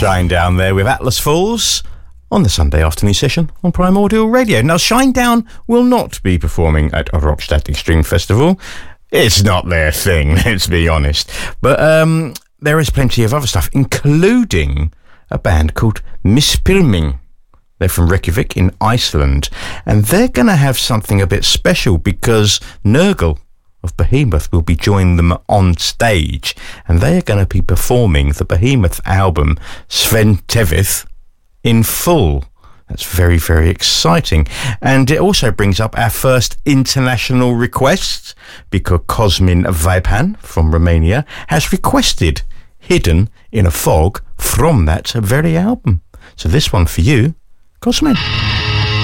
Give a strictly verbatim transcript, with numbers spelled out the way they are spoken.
Shinedown there with Atlas Falls on the Sunday afternoon session on Primordial Radio. Now, Shinedown will not be performing at Rockstadt Extreme Festival. It's not their thing, let's be honest. But um, there is plenty of other stuff, including a band called Mispyrming. They're from Reykjavik in Iceland, and they're going to have something a bit special because Nurgle of Behemoth will be joining them on stage, and they are going to be performing the Behemoth album Sven Tevith in full. That's very, very exciting. And it also brings up our first international request, because Cosmin Vaipan from Romania has requested Hidden in a Fog from that very album. So this one for you, Cosmin.